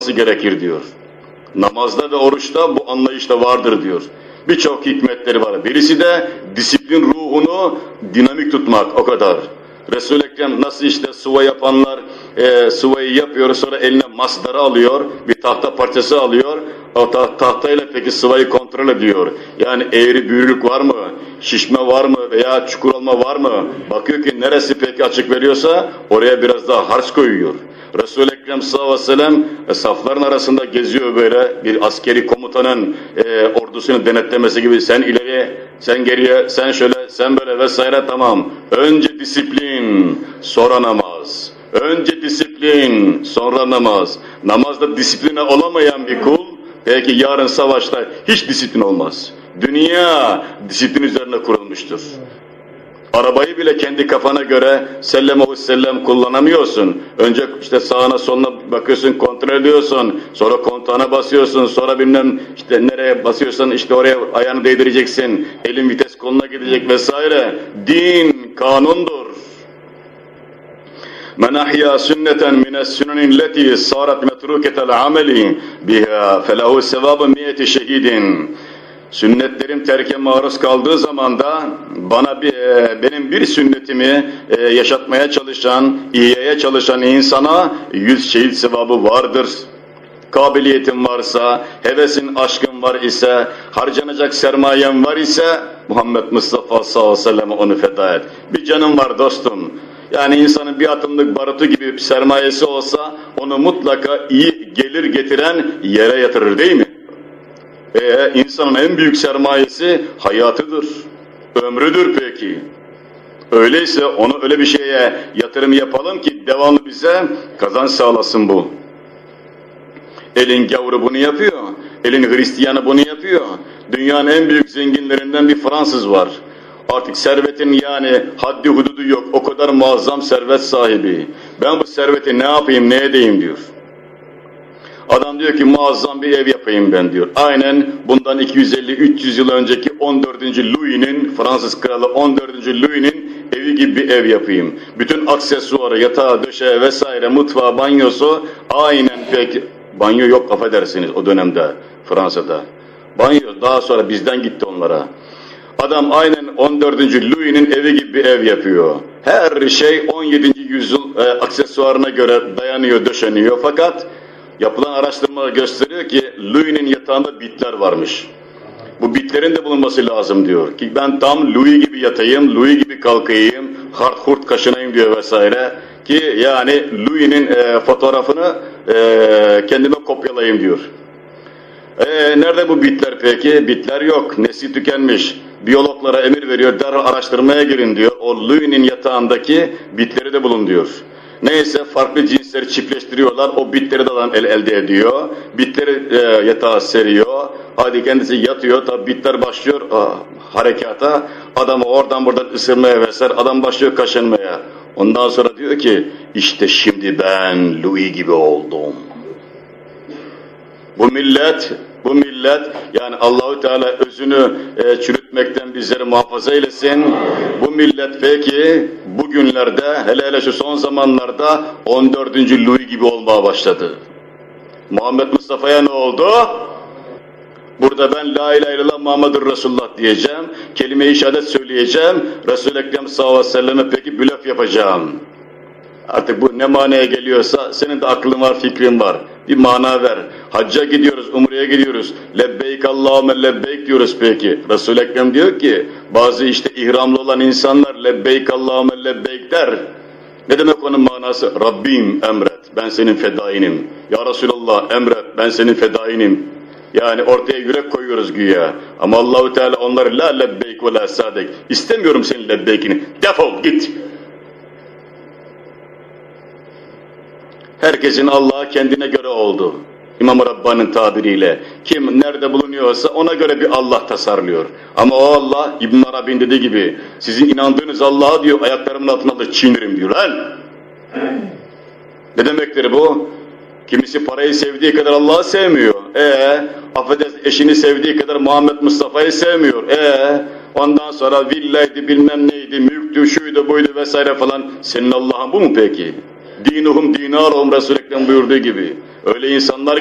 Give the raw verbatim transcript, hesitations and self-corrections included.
gerekir diyor. Namazda ve oruçta bu anlayışta vardır diyor. Birçok hikmetleri var. Birisi de disiplin ruhunu dinamik tutmak, o kadar. Resul-i Ekrem nasıl işte sıva yapanlar e, sıvayı yapıyor, sonra eline mastarı alıyor, bir tahta parçası alıyor, o ta tahtayla peki sıvayı kontrol ediyor. Yani eğri büğrülük var mı, şişme var mı veya çukur olma var mı? Bakıyor ki neresi peki açık veriyorsa oraya biraz daha harç koyuyor. Resul-i Ekrem sallallahu aleyhi ve sellem e, safların arasında geziyor böyle, bir askeri komutanın e, ordusunu denetlemesi gibi, sen ileriye, sen geriye, sen şöyle, sen böyle vesaire, tamam. Önce disiplin, sonra namaz. Önce disiplin, sonra namaz. Namazda disipline olamayan bir kul, belki yarın savaşta hiç disiplin olmaz. Dünya disiplin üzerine kurulmuştur. Arabayı bile kendi kafana göre sellem sellem kullanamıyorsun. Önce işte sağına soluna bakıyorsun, kontrol ediyorsun. Sonra kontağına basıyorsun. Sonra bilmem işte nereye basıyorsan işte oraya ayağını değdireceksin. Elin vites koluna gidecek vesaire. Din kanundur. Men ahya sünneten mines sünenin leti sarat metruketel ameli biha felehu sevabı miyeti şehidin. Sünnetlerim terke maruz kaldığı zaman da bana bir, e, benim bir sünnetimi e, yaşatmaya çalışan, iyiye çalışan insana yüz şehit sevabı vardır. Kabiliyetin varsa, hevesin, aşkın var ise, harcanacak sermayen var ise Muhammed Mustafa sallallahu aleyhi ve sellem onu feda et. Bir canım var dostum. Yani insanın bir atımlık barutu gibi bir sermayesi olsa onu mutlaka iyi gelir getiren yere yatırır, değil mi? Ee, insanın en büyük sermayesi hayatıdır, ömrüdür peki. Öyleyse onu öyle bir şeye yatırım yapalım ki devamlı bize kazanç sağlasın bu. Elin gavuru bunu yapıyor, elin Hristiyanı bunu yapıyor. Dünyanın en büyük zenginlerinden bir Fransız var. Artık servetin yani haddi hududu yok, o kadar muazzam servet sahibi. Ben bu serveti ne yapayım, ne edeyim diyor. Adam diyor ki muazzam bir ev yapayım ben diyor. Aynen bundan iki yüz elli üç yüz yıl önceki on dördüncü Louis'nin, Fransız kralı on dördüncü Louis'nin evi gibi bir ev yapayım. Bütün aksesuarı, yatağı, döşeği vesaire, mutfağı, banyosu aynen peki. Banyo yok, affedersiniz, o dönemde Fransa'da. Banyo daha sonra bizden gitti onlara. Adam aynen on dördüncü Louis'nin evi gibi bir ev yapıyor. Her şey on yedinci yüzyıl e, aksesuarına göre dayanıyor, döşeniyor. Fakat yapılan araştırmalar gösteriyor ki Louis'nin yatağında bitler varmış. Bu bitlerin de bulunması lazım diyor. Ki ben tam Louis gibi yatayım, Louis gibi kalkayım, hart hurt kaşınayım diyor vesaire. Ki yani Louis'nin e, fotoğrafını e, kendime kopyalayayım diyor. E, nerede bu bitler peki? Bitler yok, nesli tükenmiş. Biyologlara emir veriyor, derhal araştırmaya girin diyor. O Louis'nin yatağındaki bitleri de bulun diyor. Neyse farklı cinsleri çiftleştiriyorlar, o bitleri de adam el elde ediyor. Bitleri e, yatağa seriyor, hadi kendisi yatıyor, tabi bitler başlıyor ah, harekata. Adamı oradan buradan ısırmaya vesaire, adam başlıyor kaşınmaya. Ondan sonra diyor ki, işte şimdi ben Louis gibi oldum. Bu millet, bu millet yani Allahu Teala özünü e, çürütmekten bizleri muhafaza eylesin. Bu millet peki bugünlerde, hele hele şu son zamanlarda on dördüncü Louis gibi olmaya başladı. Muhammed Mustafa'ya ne oldu? Burada ben la ilahe illallah Muhammedur Resulullah diyeceğim, kelime-i şehadet söyleyeceğim, Resul-i Ekrem sallallahu aleyhi ve selleme peki blöf yapacağım. Artık bu ne manaya geliyorsa senin de aklın var, fikrin var. Bir mana ver. Hacca gidiyoruz, umreye gidiyoruz. Lebbeyk Allahümme lebbeyk diyoruz peki. Resul-i Ekrem diyor ki bazı işte ihramlı olan insanlar lebbeyk Allahümme lebbeyk der. Ne demek onun manası? Rabbim emret, ben senin fedainim. Ya Resulallah emret, ben senin fedainim. Yani ortaya yürek koyuyoruz güya. Ama Allahu Teala onları la lebbeyk ve la sadek. İstemiyorum senin lebbeykini. Defol git. Herkesin Allah'a kendine göre oldu. İmam-ı Rabbani'nin tabiriyle. Kim nerede bulunuyorsa ona göre bir Allah tasarlıyor. Ama o Allah İbn Arabi'nin dediği gibi sizin inandığınız Allah'a diyor ayaklarımın altına da çiğnerim diyor. Lan! Ne demektir bu? Kimisi parayı sevdiği kadar Allah'ı sevmiyor. Ee, affedersin eşini sevdiği kadar Muhammed Mustafa'yı sevmiyor. Ee, ondan sonra villaydı bilmem neydi, mülktü, şuydu buydu vesaire falan. Senin Allah'ın bu mu peki? dinuhum dinarhum Resul-i Ekrem buyurduğu gibi. Öyle insanlar